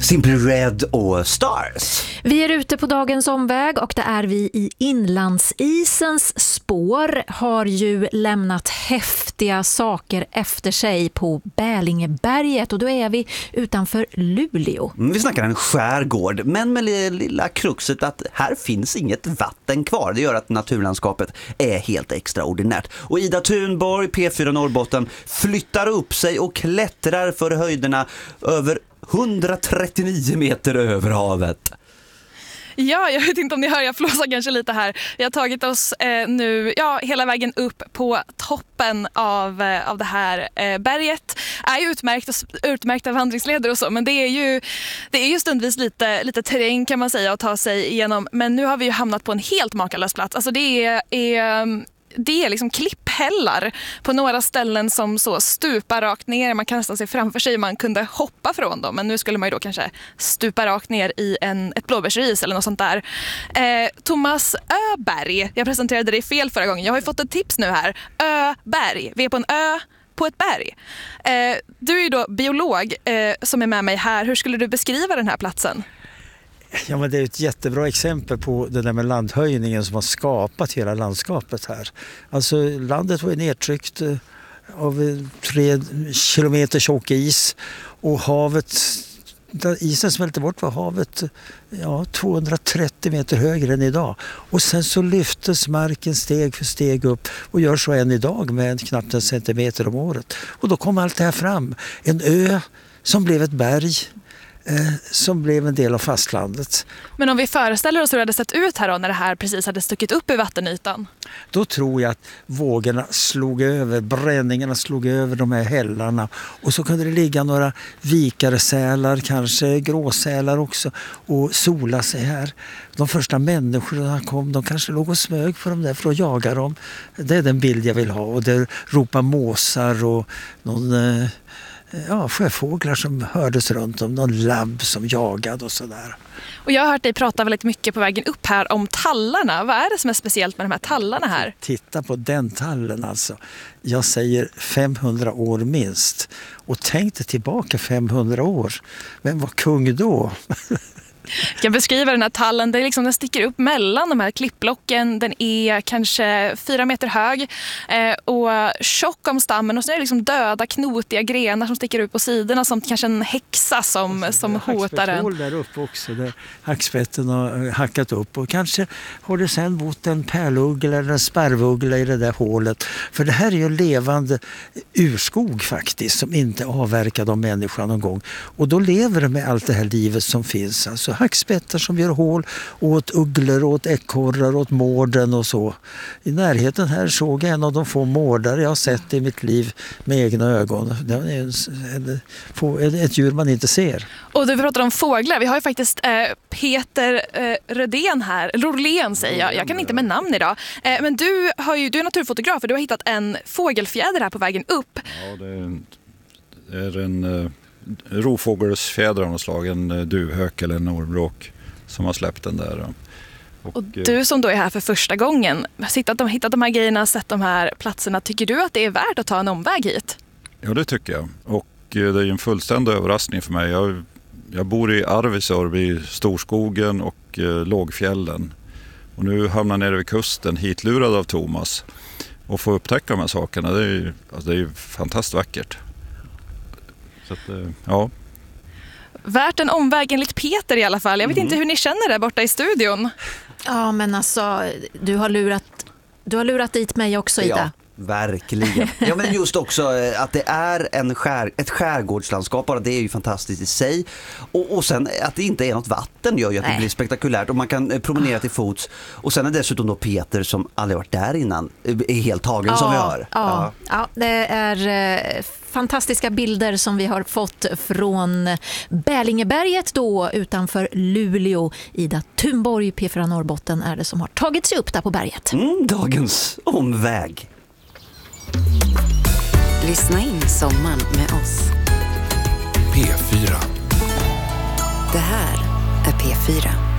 Simply Red och Stars. Vi är ute på dagens omväg och det är vi i inlandsisens spår. Har ju lämnat häftiga saker efter sig på Bälingeberget och då är vi utanför Luleå. Vi snackar en skärgård, men med det lilla kruxet att här finns inget vatten kvar. Det gör att naturlandskapet är helt extraordinärt. Och Ida Thunborg, P4 Norrbotten, flyttar upp sig och klättrar för höjderna över 139 meter över havet. Ja, jag vet inte om ni hör, jag flåsar kanske lite här. Vi har tagit oss nu hela vägen upp på toppen av det här berget. Är ju utmärkta vandringsleder och så, men det är ju stundvis lite terräng kan man säga att ta sig igenom. Men nu har vi ju hamnat på en helt makalös plats. Alltså det är liksom klipphällar på några ställen som så stupar rakt ner. Man kan nästan se framför sig, man kunde hoppa från dem. Men nu skulle man ju då kanske stupa rakt ner i ett blåbärsris eller något sånt där. Thomas Öberg, jag presenterade dig fel förra gången. Jag har ju fått ett tips nu här. Öberg, vi är på en ö på ett berg. Du är ju då biolog som är med mig här. Hur skulle du beskriva den här platsen? Ja, men det är ett jättebra exempel på det där med landhöjningen som har skapat hela landskapet här. Alltså landet var nedtryckt av 3 kilometer tjock is och havet, där isen smälte bort var havet 230 meter högre än idag. Och sen så lyftes marken steg för steg upp och gör så än idag med knappt 1 centimeter om året. Och då kom allt det här fram. En ö som blev ett berg. Som blev en del av fastlandet. Men om vi föreställer oss hur det hade sett ut här då, när det här precis hade stuckit upp i vattenytan? Då tror jag att vågorna slog över, bränningarna slog över de här hällarna. Och så kunde det ligga några vikaresälar, kanske gråsälar också, och sola sig här. De första människorna kom, de kanske låg och smög för dem där för att jaga dem. Det är den bild jag vill ha. Och det ropar måsar och någon... sjöfåglar som hördes runt om, någon labb som jagade och sådär. Och jag har hört dig prata väldigt mycket på vägen upp här om tallarna. Vad är det som är speciellt med de här tallarna här? Titta på den tallen alltså. Jag säger 500 år minst. Och tänk dig tillbaka 500 år. Vem var kung då? Jag kan beskriva den här tallen, den sticker upp mellan de här klippblocken. Den är kanske 4 meter hög och tjock om stammen. Och så är det liksom döda, knotiga grenar som sticker ut på sidorna som kanske en häxa som hotar den. Där uppe också, där hackspetten har hackat upp. Och kanske har det sen bott en pärluggla eller en sparvuggla i det där hålet. För det här är ju levande urskog faktiskt som inte avverkad av människan någon gång. Och då lever det med allt det här livet som finns. Alltså hackspettar som gör hål åt ugglor, åt ekorrar, åt mården och så. I närheten här såg jag en av de få mårdare jag har sett i mitt liv med egna ögon. Det är ett djur man inte ser. Och du pratar om fåglar. Vi har ju faktiskt Peter Rödén här. Rorlén säger jag. Jag kan inte med namn idag. Men du är naturfotograf och du har hittat en fågelfjäder här på vägen upp. Ja, det är en... rovfågelsfjäder av något slag, en duvhök eller en ormråk som har släppt den där. Och du som då är här för första gången, hittat de här grejerna, sett de här platserna, tycker du att det är värt att ta en omväg hit? Ja, det tycker jag. Och det är en fullständig överraskning för mig. Jag bor i Arvidsjaur vid Storskogen och Lågfjällen. Och nu hamnar jag nere vid kusten, hitlurad av Thomas. Och få upptäcka de här sakerna, det är ju fantastiskt vackert. Så att, ja. Värt en omväg enligt Peter i alla fall. Jag vet inte hur ni känner där borta i studion. Ja, men alltså, du har lurat dit mig också, Ida. Ja, verkligen. Ja, men just också att det är ett skärgårdslandskap, bara det är ju fantastiskt i sig. Och sen att det inte är något vatten gör ju att det blir spektakulärt och man kan promenera till fots. Och sen är dessutom då Peter som aldrig varit där innan är helt tagen som vi hör. Ja, det är fantastiska bilder som vi har fått från Bälingeberget då utanför Luleå. Ida Thunborg, P4 Norrbotten, är det som har tagit sig upp där på berget. Dagens omväg. Lyssna in sommaren med oss. P4. Det här är P4.